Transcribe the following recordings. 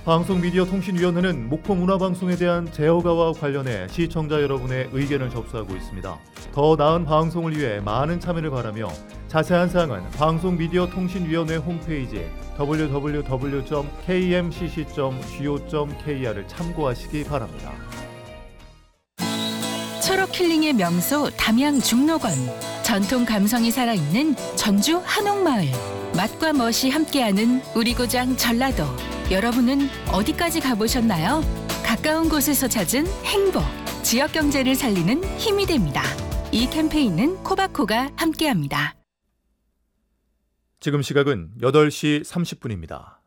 방송미디어통신위원회는 목포문화방송에 대한 제어가와 관련해 시청자 여러분의 의견을 접수하고 있습니다. 더 나은 방송을 위해 많은 참여를 바라며 자세한 사항은 방송미디어통신위원회 홈페이지 www.kmcc.go.kr을 참고하시기 바랍니다. 초록 힐링의 명소 담양 중록원, 전통 감성이 살아있는 전주 한옥마을, 맛과 멋이 함께하는 우리 고장 전라도. 여러분은 어디까지 가보셨나요? 가까운 곳에서 찾은 행복, 지역 경제를 살리는 힘이 됩니다. 이 캠페인은 코바코가 함께합니다. 지금 시각은 8시 30분입니다.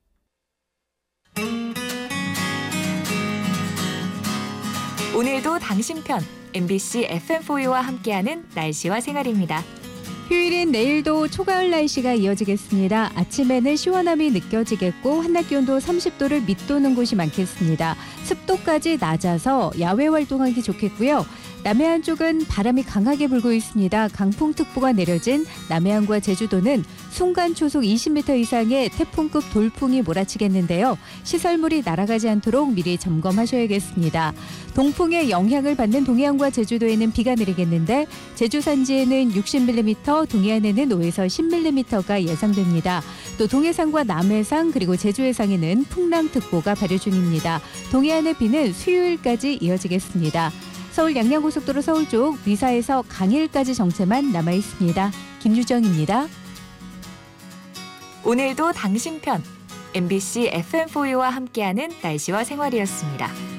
오늘도 당신 편 MBC FM4U와 함께하는 날씨와 생활입니다. 휴일인 내일도 초가을 날씨가 이어지겠습니다. 아침에는 시원함이 느껴지겠고 한낮 기온도 30도를 밑도는 곳이 많겠습니다. 습도까지 낮아서 야외 활동하기 좋겠고요. 남해안 쪽은 바람이 강하게 불고 있습니다. 강풍특보가 내려진 남해안과 제주도는 순간 초속 20m 이상의 태풍급 돌풍이 몰아치겠는데요. 시설물이 날아가지 않도록 미리 점검하셔야겠습니다. 동풍의 영향을 받는 동해안과 제주도에는 비가 내리겠는데 제주 산지에는 60mm, 동해안에는 5에서 10mm가 예상됩니다. 또 동해상과 남해상 그리고 제주해상에는 풍랑특보가 발효 중입니다. 동해안의 비는 수요일까지 이어지겠습니다. 서울 양양고속도로 서울 쪽 위사에서 강일까지 정체만 남아있습니다. 김유정입니다. 오늘도 당신 편 MBC FM4U와 함께하는 날씨와 생활이었습니다.